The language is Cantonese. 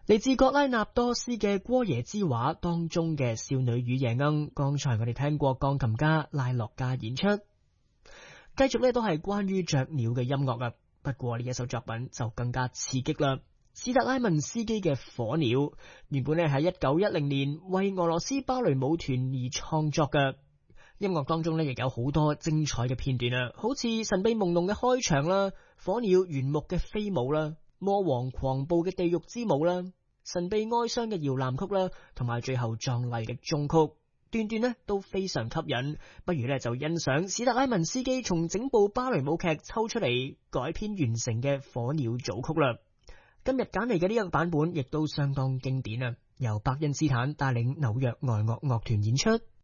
嚟自格拉納多斯嘅戈耶之畫當中嘅少女與夜鶯，剛才我哋聽過鋼琴家拉洛加演出。繼續咧都係關於雀鳥嘅音樂啊，不過呢一首作品就更加刺激啦。史特拉文斯基嘅火鳥原本咧喺1910年為俄羅斯芭蕾舞團而創作嘅，音樂當中咧亦有好多精彩嘅片段啊，好似神秘朦朧嘅開場啦，火鳥圓木嘅飛舞啦，魔王狂暴嘅地獄之舞啦，神秘哀傷嘅搖籃曲啦，同埋最後壯麗嘅終曲，段段呢都非常吸引。不如呢就欣賞史特拉文斯基從整部芭蕾舞劇抽出嚟改編完成嘅火鳥組曲啦。今日揀嚟嘅呢一個版本亦都相當經典啊，由伯恩斯坦帶領紐約愛樂樂團演出。